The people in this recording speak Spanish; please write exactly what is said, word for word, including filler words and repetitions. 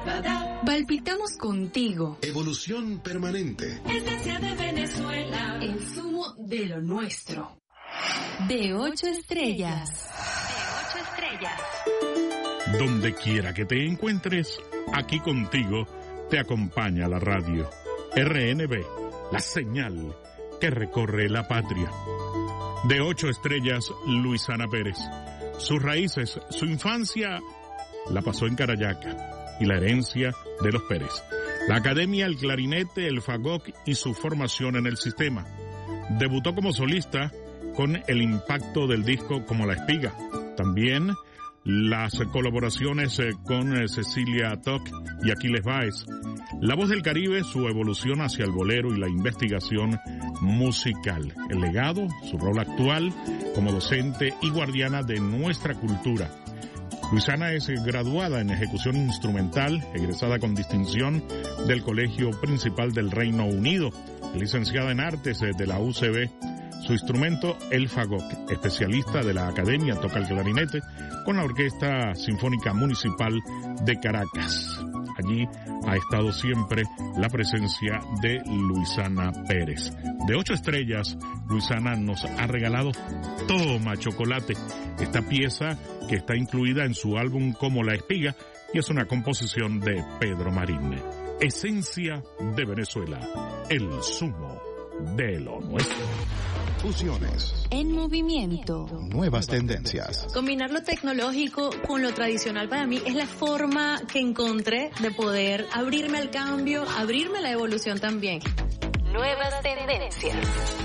Palpitamos contigo. Evolución permanente. Esencia de Venezuela. El zumo de lo nuestro. De ocho estrellas. De ocho estrellas. Donde quiera que te encuentres, aquí contigo te acompaña la radio. R N B, la señal que recorre la patria. De ocho estrellas, Luisana Pérez. Sus raíces, su infancia, la pasó en Carayaca y la herencia de los Pérez. La academia, el clarinete, el fagot y su formación en el sistema. Debutó como solista con el impacto del disco Como la Espiga. También las colaboraciones con Cecilia Toc y Aquiles Báez. La Voz del Caribe, su evolución hacia el bolero y la investigación musical. El legado, su rol actual como docente y guardiana de nuestra cultura. Luisana es graduada en ejecución instrumental, egresada con distinción del Colegio Principal del Reino Unido, licenciada en artes de la U C B. Su instrumento, el fagot, especialista de la academia, toca el clarinete con la Orquesta Sinfónica Municipal de Caracas. Allí ha estado siempre la presencia de Luisana Pérez. De ocho estrellas, Luisana nos ha regalado Toma Chocolate, esta pieza que está incluida en su álbum Como la Espiga y es una composición de Pedro Marín. Esencia de Venezuela, el zumo de lo nuestro. Fusiones. En movimiento. Nuevas tendencias. Combinar lo tecnológico con lo tradicional para mí es la forma que encontré de poder abrirme al cambio, abrirme a la evolución también. Nuevas tendencias.